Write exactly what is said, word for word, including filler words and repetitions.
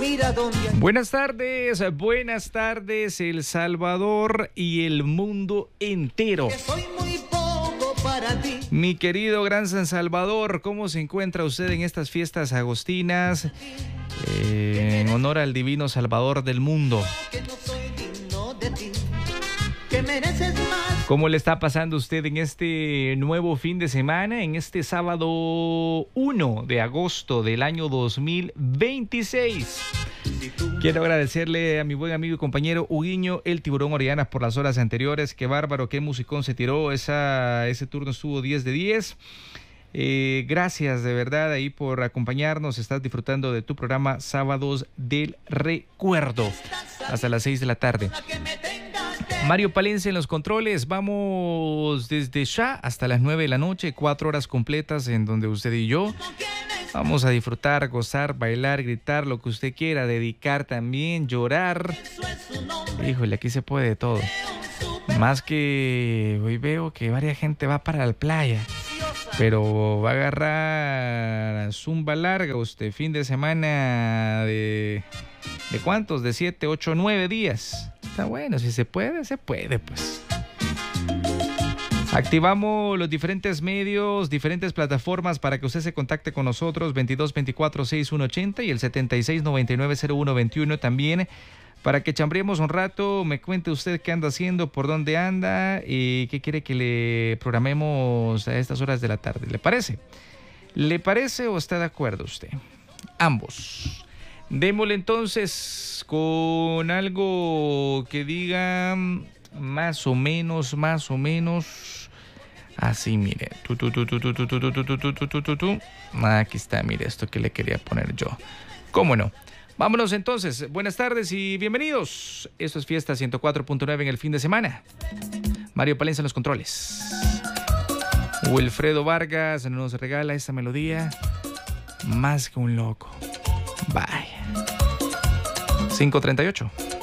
mira dónde hay... Buenas tardes, buenas tardes, El Salvador y el mundo entero. Que soy muy poco para ti. Mi querido gran San Salvador, ¿cómo se encuentra usted en estas fiestas agostinas? Eh, en honor al divino Salvador del mundo. Que no soy digno de ti. Que mereces más. ¿Cómo le está pasando usted en este nuevo fin de semana, en este sábado uno de agosto del año dos mil veintiséis? Quiero agradecerle a mi buen amigo y compañero Huguiño, el Tiburón Orellana, por las horas anteriores. Qué bárbaro, qué musicón se tiró. Esa, ese turno estuvo diez de diez. Eh, gracias de verdad ahí por acompañarnos. Estás disfrutando de tu programa Sábados del Recuerdo hasta las seis de la tarde. Mario Palencia en los controles. Vamos desde ya hasta las nueve de la noche, cuatro horas completas en donde usted y yo vamos a disfrutar, gozar, bailar, gritar, lo que usted quiera, dedicar también, llorar. Híjole, aquí se puede de todo. Más que hoy veo que varias gente va para la playa, pero va a agarrar zumba larga usted, fin de semana de... ¿De cuántos? De siete, ocho, nueve días. Está bueno, si se puede, se puede, pues. Activamos los diferentes medios, diferentes plataformas para que usted se contacte con nosotros, veintidós veinticuatro sesenta y uno ochenta y el setenta y seis noventa y nueve cero uno veintiuno también, para que chambremos un rato, me cuente usted qué anda haciendo, por dónde anda y qué quiere que le programemos a estas horas de la tarde. ¿Le parece? ¿Le parece o está de acuerdo usted? Ambos. Démosle entonces con algo que diga más o menos, más o menos así, mire. Tu, tu, tu, tu, tu, tu, tu, tu, tu, tu, tu, tu, tu, tu. Aquí está, mire, esto que le quería poner yo. ¿Cómo no? Vámonos entonces. Buenas tardes y bienvenidos. Esto es Fiesta ciento cuatro punto nueve en el fin de semana. Mario Palencia en los controles. Wilfredo Vargas nos regala esta melodía. Más que un loco. Bye. cinco treinta y ocho.